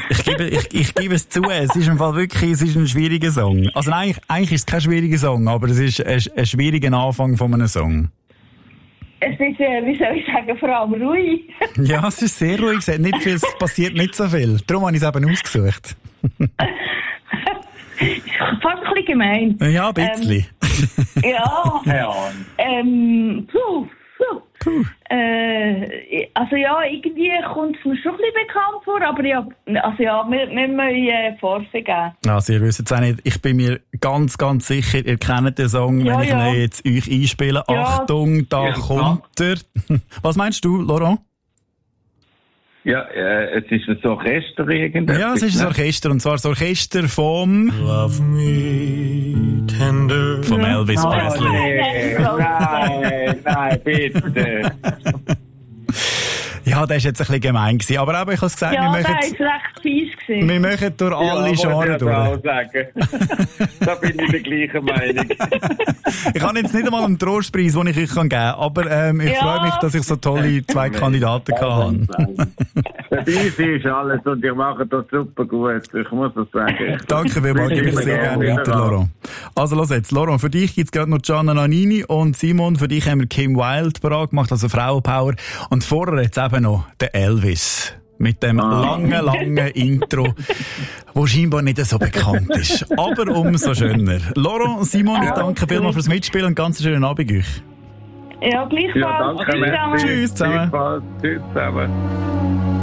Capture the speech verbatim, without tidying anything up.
Ich gebe, ich, ich gebe es zu, es ist im Fall wirklich, es ist ein schwieriger Song. Also eigentlich, eigentlich ist es kein schwieriger Song, aber es ist ein, ein schwieriger Anfang von einem Song. Es ist, äh, wie soll ich sagen, vor allem ruhig. Ja, es ist sehr ruhig, es, hat nicht viel, es passiert nicht so viel. Darum habe ich es eben ausgesucht. Fast ein bisschen gemein. Ja, ein bisschen. Ähm, ja, Ja. ähm, puh, puh. Puh. Äh, also ja, irgendwie kommt es mir schon ein bisschen bekannt vor, aber ja, also ja, wir, wir müssen äh, Vorsicht geben. Also ihr wisst es auch nicht, ich bin mir ganz, ganz sicher, ihr kennt den Song, Ja, wenn ich ja. ihn jetzt euch einspiele. Ja. Achtung, da Ja. kommt er. Was meinst du, Laurent? Ja, äh, es ist ein Orchester irgendetwas. Ja, es ist ein ne? Orchester, und zwar das Orchester vom, Love me tender. vom Elvis Oh, Presley. nee, nein, nein, bitte. Ja, der war jetzt ein bisschen gemein gewesen. Aber eben, ich habe es gesagt, Ja, wir der war machen, recht fies gewesen. wir machen durch alle ja, Genres wollte ich durch. auch sagen. Da bin ich der gleichen Meinung. Ich habe jetzt nicht einmal einen Trostpreis, den ich euch geben kann, aber ähm, ich Ja. freue mich, dass ich so tolle zwei Kandidaten hatte. Dabei ist alles und ihr macht das super gut. Ich muss das sagen. Danke vielmals, gebe ich sehr gerne weiter, Laurent. Also los jetzt, Laurent, für dich gibt es gerade noch Gianna Nannini und Simon, für dich haben wir Kim Wilde bereit gemacht, also Frauenpower. Und vorher jetzt eben noch der Elvis. Mit dem langen, langen Intro, wo scheinbar nicht so bekannt ist. Aber umso schöner. Laurent, Simon, ich danke vielmals fürs Mitspielen und ganz schönen Abend euch. Ja, gleichfalls. Ja, danke, Tschüss zusammen. merci. Tschüss zusammen. Gleichfalls. Tschüss zusammen.